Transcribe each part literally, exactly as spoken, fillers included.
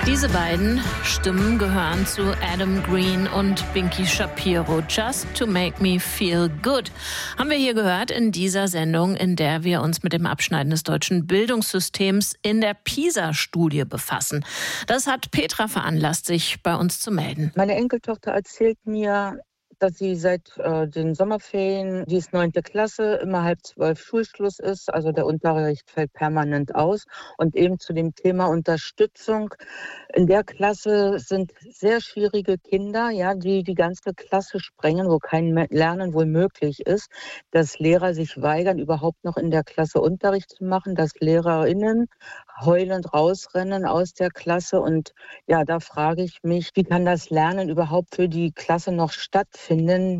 Diese beiden Stimmen gehören zu Adam Green und Binky Shapiro. Just to make me feel good. Haben wir hier gehört in dieser Sendung, in der wir uns mit dem Abschneiden des deutschen Bildungssystems in der PISA-Studie befassen. Das hat Petra veranlasst, sich bei uns zu melden. Meine Enkeltochter erzählt mir, dass sie seit äh, den Sommerferien, die ist neunte Klasse, immer halb zwölf Schulschluss ist. Also der Unterricht fällt permanent aus. Und eben zu dem Thema Unterstützung. In der Klasse sind sehr schwierige Kinder, ja, die die ganze Klasse sprengen, wo kein Lernen wohl möglich ist. Dass Lehrer sich weigern, überhaupt noch in der Klasse Unterricht zu machen. Dass LehrerInnen heulend rausrennen aus der Klasse. Und ja, da frage ich mich, wie kann das Lernen überhaupt für die Klasse noch stattfinden?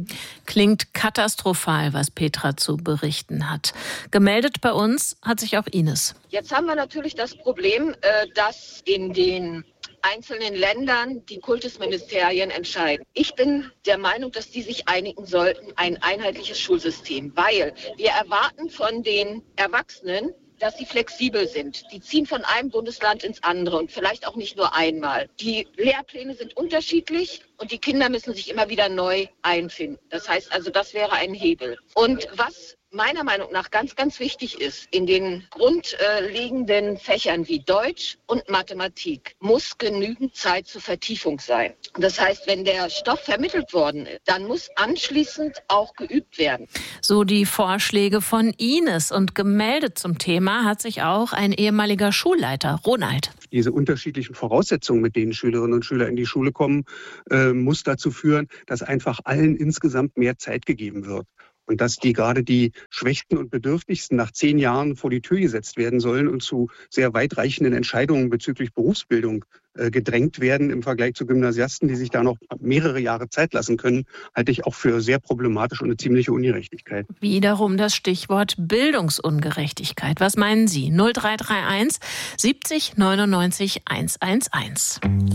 Klingt katastrophal, was Petra zu berichten hat. Gemeldet bei uns hat sich auch Ines. Jetzt haben wir natürlich das Problem, dass in den einzelnen Ländern die Kultusministerien entscheiden. Ich bin der Meinung, dass die sich einigen sollten, ein einheitliches Schulsystem, weil wir erwarten von den Erwachsenen, dass sie flexibel sind. Die ziehen von einem Bundesland ins andere und vielleicht auch nicht nur einmal. Die Lehrpläne sind unterschiedlich und die Kinder müssen sich immer wieder neu einfinden. Das heißt also, das wäre ein Hebel. Und was meiner Meinung nach ganz, ganz wichtig ist, in den grundlegenden Fächern wie Deutsch und Mathematik muss genügend Zeit zur Vertiefung sein. Das heißt, wenn der Stoff vermittelt worden ist, dann muss anschließend auch geübt werden. So die Vorschläge von Ines. Und gemeldet zum Thema hat sich auch ein ehemaliger Schulleiter, Ronald. Diese unterschiedlichen Voraussetzungen, mit denen Schülerinnen und Schüler in die Schule kommen, äh, muss dazu führen, dass einfach allen insgesamt mehr Zeit gegeben wird. Und dass die gerade die Schwächsten und Bedürftigsten nach zehn Jahren vor die Tür gesetzt werden sollen und zu sehr weitreichenden Entscheidungen bezüglich Berufsbildung äh, gedrängt werden im Vergleich zu Gymnasiasten, die sich da noch mehrere Jahre Zeit lassen können, halte ich auch für sehr problematisch und eine ziemliche Ungerechtigkeit. Wiederum das Stichwort Bildungsungerechtigkeit. Was meinen Sie? null drei drei eins siebzig neunundneunzig hundertelf.